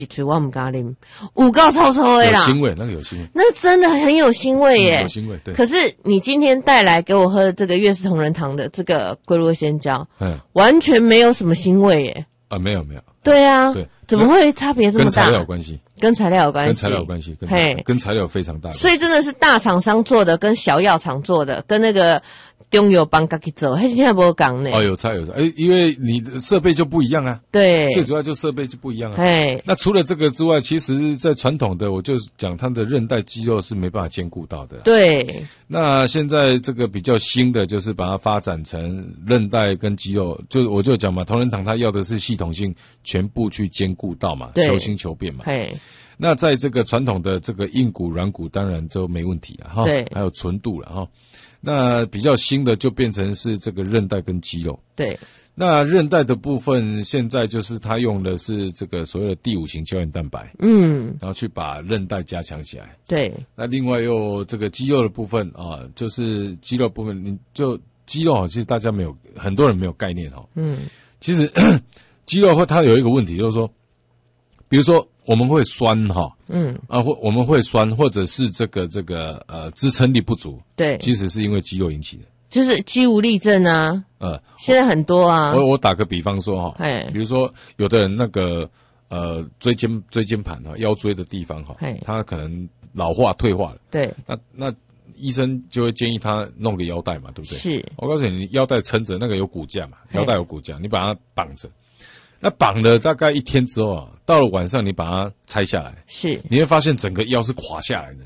水我唔敢啉，有够臭臭的啦， 有腥味，那个有腥味， 那真的很有腥味耶， 有腥味，对。 可是你今天带来给我喝的这个悦氏同仁堂的这个龟鹿二仙胶，完全没有什么腥味耶。 没有没有。 对啊， 对， 怎么会差别这么大？ 跟材料有关系， 跟材料有关系， 跟材料有关系，跟材料有非常大的。 所以真的是大厂商做的，跟小药厂做的，跟那个中药帮自己做，现在没有讲呢。 有差有差，因为你的设备就不一样啊。 对， 最主要就设备就不一样啊。那除了这个之外，其实在传统的，我就讲它的韧带肌肉是没办法兼顾到的。 对。 那现在这个比较新的，就是把它发展成韧带跟肌肉，我就讲嘛，同仁堂它要的是系统性全部去兼顾到嘛，求新求变嘛。那在这个传统的这个硬骨软骨当然就没问题了哈，还有纯度了哈。那比较新的就变成是这个韧带跟肌肉。对。那韧带的部分，现在就是它用的是这个所谓的第5型胶原蛋白，然后去把韧带加强起来。对。那另外又这个肌肉的部分啊，就是肌肉部分，你就肌肉其实大家很多人没有概念哈。其实肌肉它有一个问题，就是说，比如说我们会酸哈，我们会酸，或者是这个支撑力不足，对，其实是因为肌肉引起的。就是肌无力症啊，现在很多啊。我打个比方说哈，比如说有的人那个椎间盘哈，腰椎的地方哈，他可能老化退化了，对，那医生就会建议他弄个腰带嘛，对不对？是，我告诉你，腰带撑着，那个有骨架嘛，腰带有骨架，你把它绑着，那绑了大概1天之后啊，到了晚上你把它拆下来，是，你会发现整个腰是垮下来的。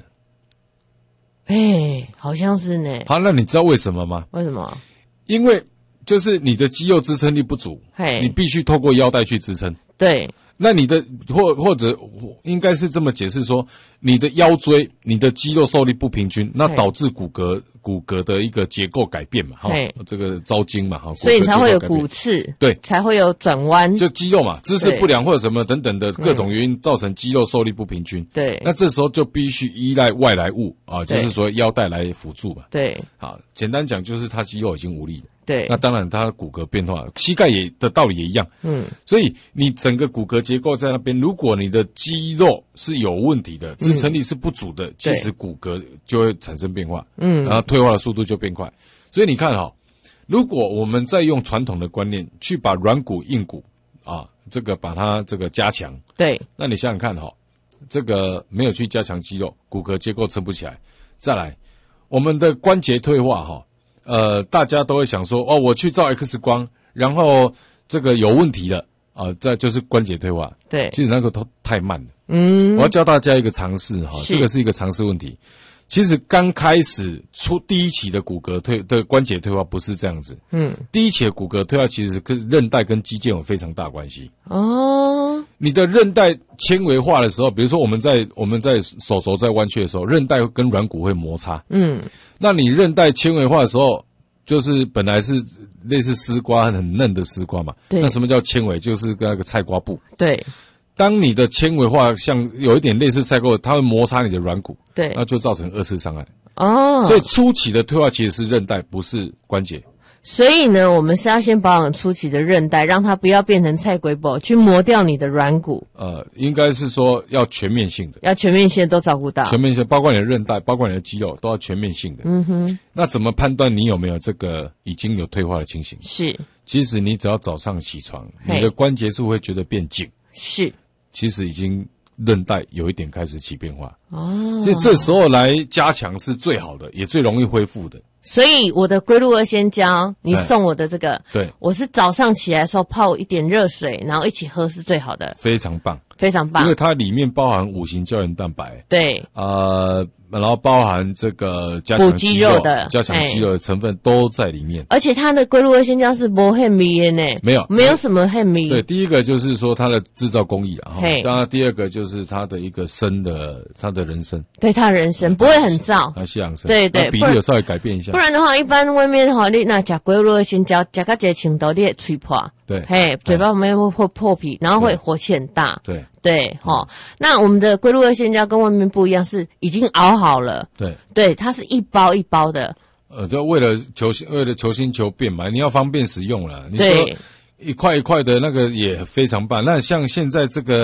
好像是呢。 好，那你知道为什么吗？ 为什么？ 因为就是你的肌肉支撑力不足，你必须透过腰带去支撑。对。那你的或者应该是这么解释说，你的腰椎、你的肌肉受力不平均，那导致骨骼的一个结构改变嘛，这个招筋嘛， 所以你才会有骨刺，对，才会有转弯， 就肌肉嘛，姿势不良或者什么等等的各种原因造成肌肉受力不平均，对，那这时候就必须依赖外来物啊，就是说腰带来辅助嘛，对，好，简单讲就是他肌肉已经无力了。对，那当然，它骨骼变化，膝盖的道理也一样。所以你整个骨骼结构在那边，如果你的肌肉是有问题的，支撑力是不足的，其实骨骼就会产生变化，然后退化的速度就变快。所以你看哈，如果我们再用传统的观念去把软骨、硬骨啊，这个把它这个加强，对，那你想想看哈，这个没有去加强肌肉，骨骼结构撑不起来。再来，我们的关节退化哈。大家都会想说，我去照 X 光，然后这个有问题了这就是关节退化。对，其实那个都太慢了。我要教大家一个常识哈，这个是一个常识问题。其实刚开始出第一期的骨骼的关节退化不是这样子。第一期的骨骼退化其实跟韧带跟肌腱有非常大关系。你的韧带纤维化的时候，比如说我们在手肘在弯曲的时候，韧带跟软骨会摩擦。那你韧带纤维化的时候，就是本来是类似丝瓜很嫩的丝瓜嘛。那什么叫纤维？就是跟那个菜瓜布。对。当你的纤维化像有一点类似菜瓜布，它会摩擦你的软骨。对。那就造成2次伤害。所以初期的退化其实是韧带，不是关节。所以呢，我们是要先保养初期的韧带，让它不要变成菜龟布，去磨掉你的软骨。应该是说要全面性的，要全面性的都照顾到，全面性包括你的韧带，包括你的肌肉，都要全面性的。那怎么判断你有没有这个已经有退化的情形？是，其实你只要早上起床，你的关节处会觉得变紧，是，其实已经韧带有一点开始起变化。所以这时候来加强是最好的，也最容易恢复的。所以我的龟鹿二仙胶，你送我的这个，对，我是早上起来的时候泡一点热水，然后一起喝是最好的，非常棒，非常棒，因为它里面包含5型胶原蛋白，对，然后包含这个加强肌肉的成分都在里面，而且它的龟鹿二仙胶是没很味的呢，没有什么很味。对，第一个就是说它的制造工艺啊，当然第二个就是它的一个它的人参，对，它的人参不会很燥，它西洋参，对对，比例有稍微改变一下，不然的话，一般外面的话，你那吃龟鹿二仙胶，吃到这程度，你会吹破，对，嘴巴里面会破皮，然后会火气很大，对。对，那我们的龟鹿二仙胶跟外面不一样，是已经熬好了。对，对，它是一包一包的。就为了求新求变嘛，你要方便使用啦。你说一块一块的那个也非常棒。那像现在这个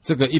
这个